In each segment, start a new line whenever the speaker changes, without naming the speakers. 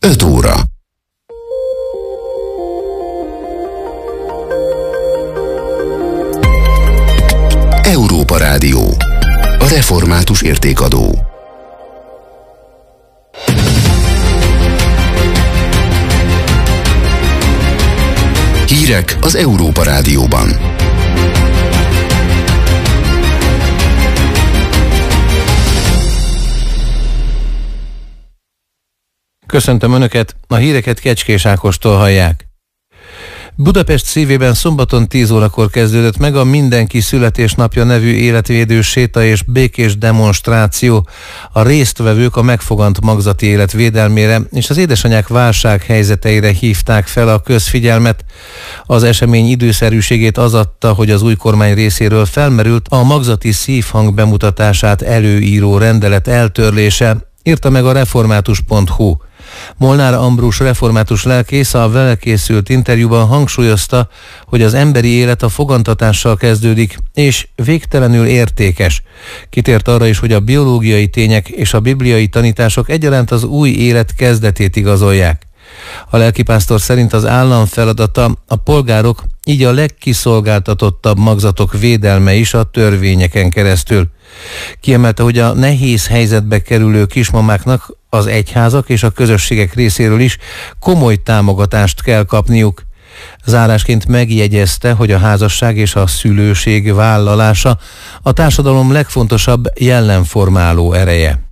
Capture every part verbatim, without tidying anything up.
öt óra. Európa Rádió. A református értékadó. Hírek az Európa Rádióban.
Köszöntöm Önöket, a híreket Kecskés Ákostól hallják. Budapest szívében szombaton tíz órakor kezdődött meg a Mindenki születésnapja nevű életvédő séta és békés demonstráció. A résztvevők a megfogant magzati élet védelmére és az édesanyák válsághelyzeteire hívták fel a közfigyelmet. Az esemény időszerűségét az adta, hogy az új kormány részéről felmerült a magzati szívhang bemutatását előíró rendelet eltörlése, írta meg a református pont hu. Molnár Ambrus református lelkész a vele készült interjúban hangsúlyozta, hogy az emberi élet a fogantatással kezdődik, és végtelenül értékes. Kitért arra is, hogy a biológiai tények és a bibliai tanítások egyaránt az új élet kezdetét igazolják. A lelkipásztor szerint az állam feladata a polgárok, így a legkiszolgáltatottabb magzatok védelme is a törvényeken keresztül. Kiemelte, hogy a nehéz helyzetbe kerülő kismamáknak az egyházak és a közösségek részéről is komoly támogatást kell kapniuk. Zárásként megjegyezte, hogy a házasság és a szülőség vállalása a társadalom legfontosabb jellemformáló ereje.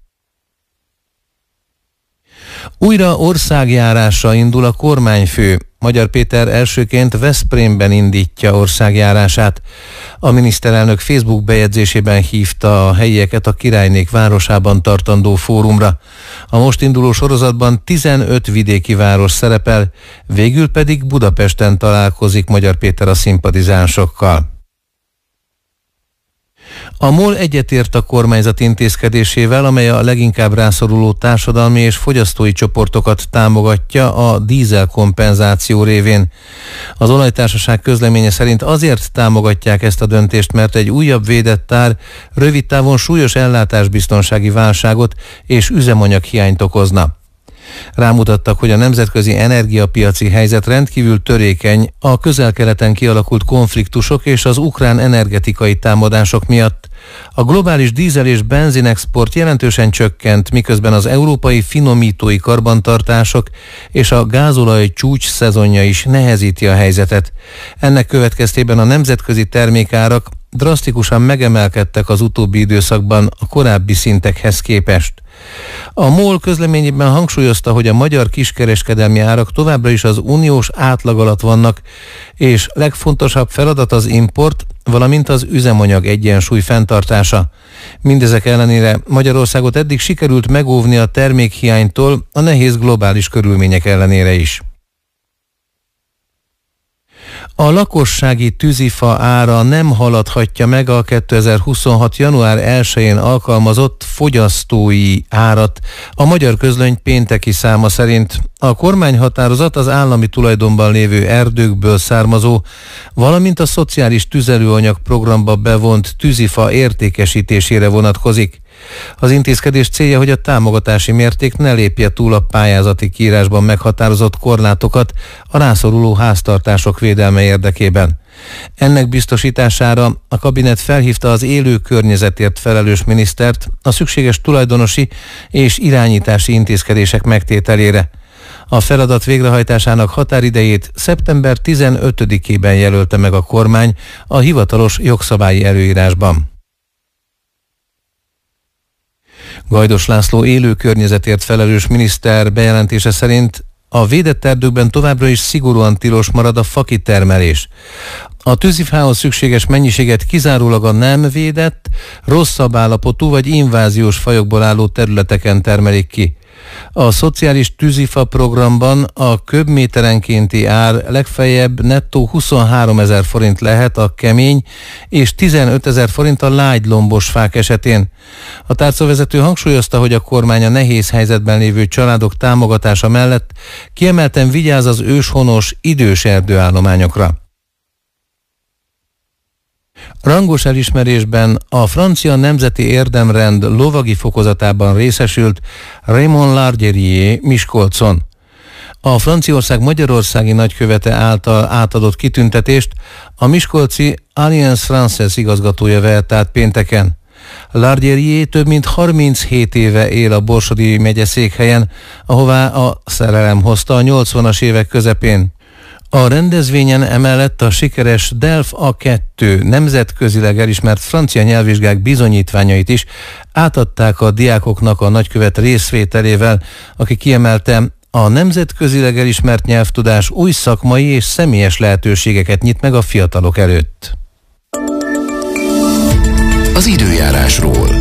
Újra országjárásra indul a kormányfő. Magyar Péter elsőként Veszprémben indítja országjárását. A miniszterelnök Facebook bejegyzésében hívta a helyieket a Királynék városában tartandó fórumra. A most induló sorozatban tizenöt vidéki város szerepel, végül pedig Budapesten találkozik Magyar Péter a szimpatizánsokkal. A MOL egyetért a kormányzat intézkedésével, amely a leginkább rászoruló társadalmi és fogyasztói csoportokat támogatja a dízel kompenzáció révén. Az olajtársaság közleménye szerint azért támogatják ezt a döntést, mert egy újabb védett ár rövid távon súlyos ellátásbiztonsági válságot és üzemanyaghiányt okozna. Rámutattak, hogy a nemzetközi energiapiaci helyzet rendkívül törékeny a Közel-Keleten kialakult konfliktusok és az ukrán energetikai támadások miatt. A globális dízel és benzinexport jelentősen csökkent, miközben az európai finomítói karbantartások és a gázolaj csúcs szezonja is nehezíti a helyzetet. Ennek következtében a nemzetközi termékárak drasztikusan megemelkedtek az utóbbi időszakban a korábbi szintekhez képest. A MOL közleményében hangsúlyozta, hogy a magyar kiskereskedelmi árak továbbra is az uniós átlag alatt vannak, és legfontosabb feladat az import, valamint az üzemanyag egyensúly fenntartása. Mindezek ellenére Magyarországot eddig sikerült megóvni a termékhiánytól a nehéz globális körülmények ellenére is. A lakossági tűzifa ára nem haladhatja meg a kétezer-huszonhat. január elsején alkalmazott fogyasztói árat. A Magyar Közlöny pénteki száma szerint a kormányhatározat az állami tulajdonban lévő erdőkből származó, valamint a szociális tüzelőanyag programba bevont tűzifa értékesítésére vonatkozik. Az intézkedés célja, hogy a támogatási mérték ne lépje túl a pályázati kiírásban meghatározott korlátokat a rászoruló háztartások védelme érdekében. Ennek biztosítására a kabinet felhívta az élő környezetért felelős minisztert a szükséges tulajdonosi és irányítási intézkedések megtételére. A feladat végrehajtásának határidejét szeptember tizenötödikében jelölte meg a kormány a hivatalos jogszabályi előírásban. Gajdos László élő környezetért felelős miniszter bejelentése szerint a védett erdőkben továbbra is szigorúan tilos marad a fakitermelés. A tűzifához szükséges mennyiséget kizárólag a nem védett, rosszabb állapotú vagy inváziós fajokból álló területeken termelik ki. A szociális tűzifa programban a köbméterenkénti ár legfeljebb nettó huszonháromezer forint lehet a kemény és tizenötezer forint a lágy lombos fák esetén. A tárcavezető hangsúlyozta, hogy a kormány a nehéz helyzetben lévő családok támogatása mellett kiemelten vigyáz az őshonos, idős erdőállományokra. Rangos elismerésben a francia nemzeti érdemrend lovagi fokozatában részesült Raymond Larderié Miskolcon. A Franciaország magyarországi nagykövete által átadott kitüntetést a miskolci Alliance Française igazgatója vett át pénteken. Lardérié több mint harminchét éve él a Borsodi megye székhelyen, ahová a szerelem hozta a nyolcvanas évek közepén. A rendezvényen emellett a sikeres DELF á kettő nemzetközileg elismert francia nyelvvizsgák bizonyítványait is átadták a diákoknak a nagykövet részvételével, aki kiemelte, a nemzetközileg elismert nyelvtudás új szakmai és személyes lehetőségeket nyit meg a fiatalok előtt.
Az időjárásról.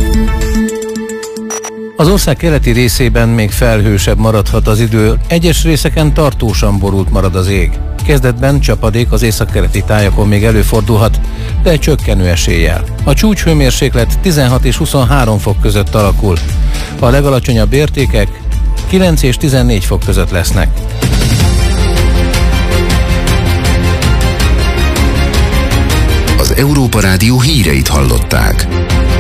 Az ország keleti részében még felhősebb maradhat az idő, egyes részeken tartósan borult marad az ég. Kezdetben csapadék az északkeleti tájakon még előfordulhat, de csökkenő eséllyel. A csúcshőmérséklet tizenhat és huszonhárom fok között alakul. A legalacsonyabb értékek kilenc és tizennégy fok között lesznek.
Az Európa Rádió híreit hallották.